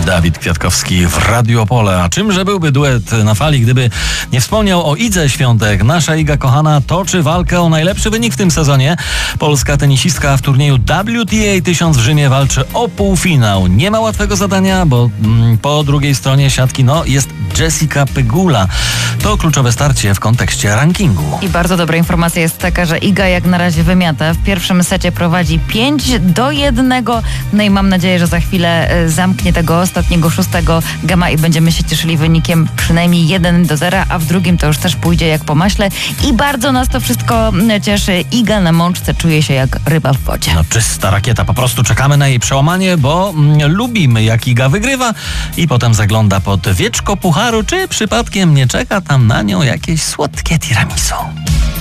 Dawid Kwiatkowski w Radio Opole. A czymże byłby duet na fali, gdyby nie wspomniał o Idze Świątek? Nasza Iga kochana toczy walkę o najlepszy wynik w tym sezonie. Polska tenisistka w turnieju WTA 1000 w Rzymie walczy o półfinał. Nie ma łatwego zadania, bo po drugiej stronie siatki jest Jessica Pegula. To kluczowe starcie w kontekście rankingu. I bardzo dobra informacja jest taka, że Iga jak na razie wymiata. W pierwszym secie prowadzi 5-1. No i mam nadzieję, że za chwilę zamknie tego ostatniego 6 gama i będziemy się cieszyli wynikiem przynajmniej 1-0, a w drugim to już też pójdzie jak po maśle. I bardzo nas to wszystko cieszy. Iga na mączce czuje się jak ryba w wodzie. Czysta rakieta. Po prostu czekamy na jej przełamanie, bo lubimy jak Iga wygrywa i potem zagląda pod wieczko pucharu, czy przypadkiem nie czeka tam na nią jakieś słodkie tiramisu.